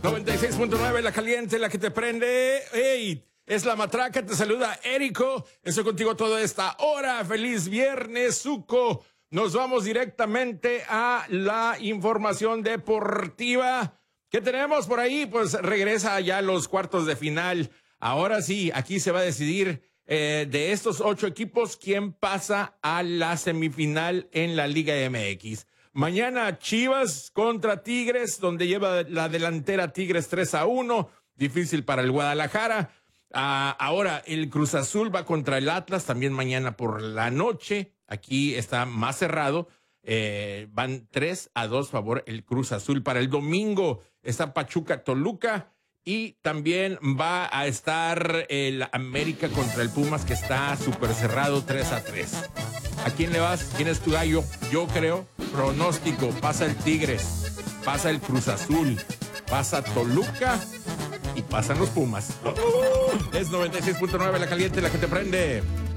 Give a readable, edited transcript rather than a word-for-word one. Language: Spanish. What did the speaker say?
96.9, la caliente, la que te prende. ¡Ey! Es la matraca, te saluda Érico. Estoy contigo toda esta hora. Feliz viernes, Suco. Nos vamos directamente a la información deportiva. ¿Qué tenemos por ahí? Pues regresa ya los cuartos de final. Ahora sí, aquí se va a decidir de estos 8 equipos quién pasa a la semifinal en la Liga MX. Mañana Chivas contra Tigres, donde lleva la delantera Tigres 3-1. Difícil para el Guadalajara. Ahora el Cruz Azul va contra el Atlas, también mañana por la noche. Aquí está más cerrado. Van 3-2 favor el Cruz Azul. Para el domingo está Pachuca Toluca. Y también va a estar el América contra el Pumas, que está súper cerrado 3-3. ¿A quién le vas? ¿Quién es tu gallo? Yo creo, pronóstico, pasa el Tigres, pasa el Cruz Azul, pasa Toluca y pasan los Pumas. Es 96.9, la caliente, la que te prende.